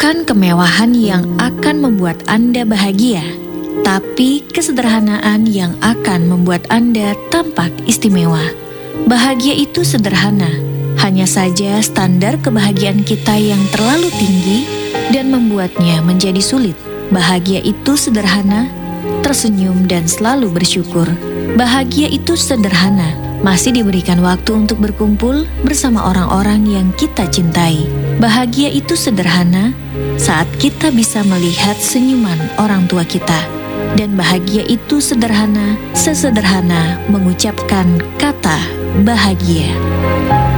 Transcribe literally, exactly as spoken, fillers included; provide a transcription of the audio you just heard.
Bukan kemewahan yang akan membuat Anda bahagia, tapi kesederhanaan yang akan membuat Anda tampak istimewa. Bahagia itu sederhana, hanya saja standar kebahagiaan kita yang terlalu tinggi dan membuatnya menjadi sulit. Bahagia itu sederhana, tersenyum dan selalu bersyukur. Bahagia itu sederhana, masih diberikan waktu untuk berkumpul bersama orang-orang yang kita cintai. Bahagia itu sederhana saat kita bisa melihat senyuman orang tua kita. Dan bahagia itu sederhana, sesederhana mengucapkan kata bahagia.